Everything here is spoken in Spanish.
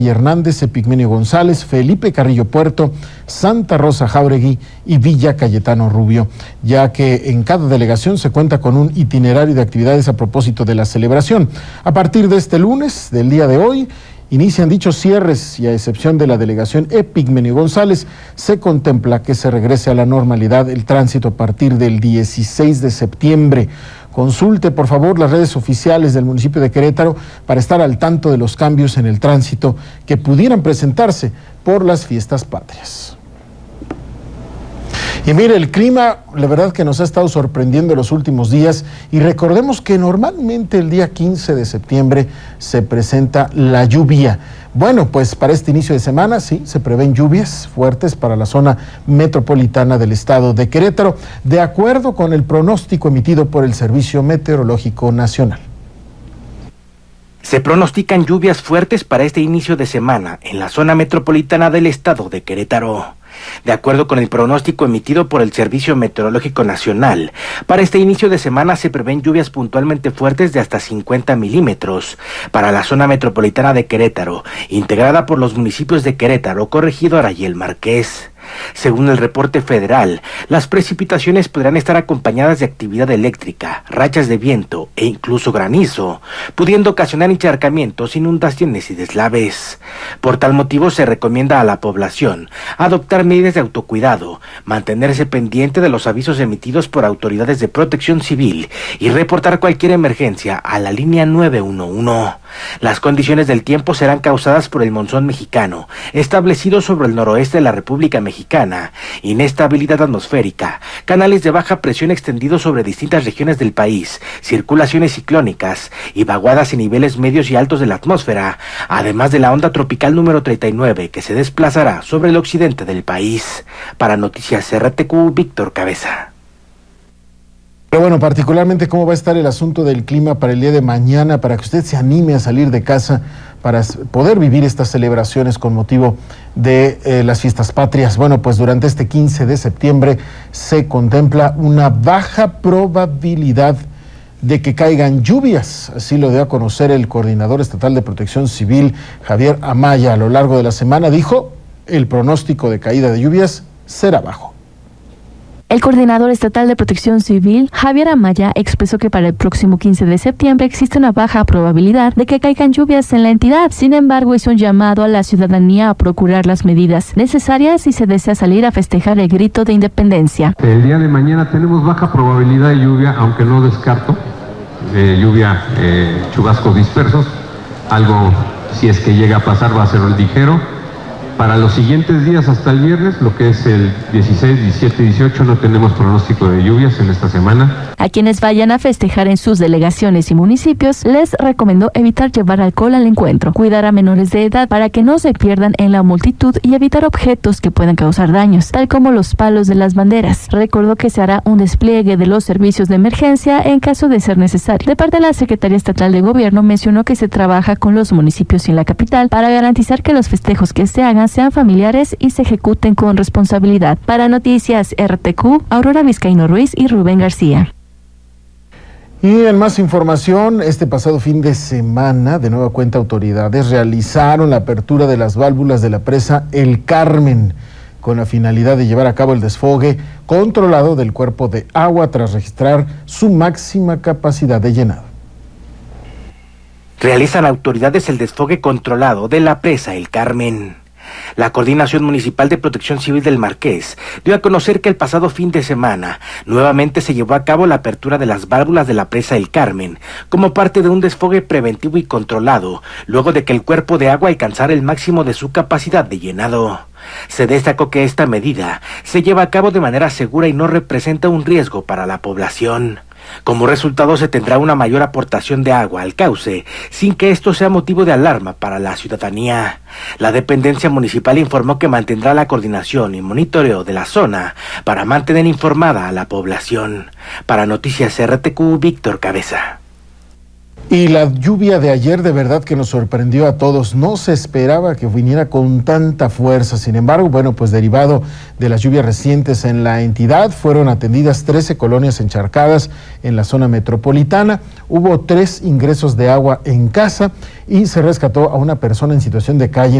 Hernández, Epigmenio González, Felipe Carrillo Puerto, Santa Rosa Jáuregui y Villa Cayetano Rubio, ya que en cada delegación se cuenta con un itinerario de actividades a propósito de la celebración. A partir de este lunes, del día de hoy, inician dichos cierres y a excepción de la delegación Epigmenio González, se contempla que se regrese a la normalidad el tránsito a partir del 16 de septiembre. Consulte, por favor, las redes oficiales del municipio de Querétaro para estar al tanto de los cambios en el tránsito que pudieran presentarse por las fiestas patrias. Y mire, el clima, la verdad que nos ha estado sorprendiendo en los últimos días y recordemos que normalmente el día 15 de septiembre se presenta la lluvia. Bueno, pues para este inicio de semana sí, se prevén lluvias fuertes para la zona metropolitana del estado de Querétaro, de acuerdo con el pronóstico emitido por el Servicio Meteorológico Nacional. Se pronostican lluvias fuertes para este inicio de semana en la zona metropolitana del estado de Querétaro. De acuerdo con el pronóstico emitido por el Servicio Meteorológico Nacional, para este inicio de semana se prevén lluvias puntualmente fuertes de hasta 50 milímetros para la zona metropolitana de Querétaro, integrada por los municipios de Querétaro, Corregidora y El Marqués. Según el reporte federal, las precipitaciones podrán estar acompañadas de actividad eléctrica, rachas de viento e incluso granizo, pudiendo ocasionar encharcamientos, inundaciones y deslaves. Por tal motivo se recomienda a la población adoptar medidas de autocuidado, mantenerse pendiente de los avisos emitidos por autoridades de protección civil y reportar cualquier emergencia a la línea 911. Las condiciones del tiempo serán causadas por el monzón mexicano, establecido sobre el noroeste de la República Mexicana, inestabilidad atmosférica, canales de baja presión extendidos sobre distintas regiones del país, circulaciones ciclónicas y vaguadas en niveles medios y altos de la atmósfera, además de la onda tropical número 39 que se desplazará sobre el occidente del país. Para Noticias RTQ, Víctor Cabeza. Pero bueno, particularmente cómo va a estar el asunto del clima para el día de mañana, para que usted se anime a salir de casa para poder vivir estas celebraciones con motivo de las fiestas patrias. Bueno, pues durante este 15 de septiembre se contempla una baja probabilidad de que caigan lluvias. Así lo dio a conocer el coordinador estatal de Protección Civil, Javier Amaya. A lo largo de la semana dijo, el pronóstico de caída de lluvias será bajo. El coordinador estatal de Protección Civil, Javier Amaya, expresó que para el próximo 15 de septiembre existe una baja probabilidad de que caigan lluvias en la entidad. Sin embargo, hizo un llamado a la ciudadanía a procurar las medidas necesarias si se desea salir a festejar el grito de independencia. El día de mañana tenemos baja probabilidad de lluvia, aunque no descarto chubascos dispersos. Algo, si es que llega a pasar, va a ser ligero. Para los siguientes días hasta el viernes, lo que es el 16, 17 y 18, no tenemos pronóstico de lluvias en esta semana. A quienes vayan a festejar en sus delegaciones y municipios, les recomendó evitar llevar alcohol al encuentro, cuidar a menores de edad para que no se pierdan en la multitud y evitar objetos que puedan causar daños, tal como los palos de las banderas. Recordó que se hará un despliegue de los servicios de emergencia en caso de ser necesario. De parte de la Secretaría Estatal de Gobierno, mencionó que se trabaja con los municipios y la capital para garantizar que los festejos que se hagan sean familiares y se ejecuten con responsabilidad. Para Noticias RTQ, Aurora Vizcaíno Ruiz y Rubén García. Y en más información, este pasado fin de semana, de nueva cuenta, autoridades realizaron la apertura de las válvulas de la presa El Carmen, con la finalidad de llevar a cabo el desfogue controlado del cuerpo de agua tras registrar su máxima capacidad de llenado. Realizan autoridades el desfogue controlado de la presa El Carmen. La Coordinación Municipal de Protección Civil del Marqués dio a conocer que el pasado fin de semana nuevamente se llevó a cabo la apertura de las válvulas de la presa El Carmen como parte de un desfogue preventivo y controlado, luego de que el cuerpo de agua alcanzara el máximo de su capacidad de llenado. Se destacó que esta medida se lleva a cabo de manera segura y no representa un riesgo para la población. Como resultado se tendrá una mayor aportación de agua al cauce, sin que esto sea motivo de alarma para la ciudadanía. La dependencia municipal informó que mantendrá la coordinación y monitoreo de la zona para mantener informada a la población. Para Noticias RTQ, Víctor Cabeza. Y la lluvia de ayer de verdad que nos sorprendió a todos. No se esperaba que viniera con tanta fuerza. Sin embargo, bueno, pues derivado de las lluvias recientes en la entidad, fueron atendidas 13 colonias encharcadas en la zona metropolitana. Hubo 3 ingresos de agua en casa y se rescató a una persona en situación de calle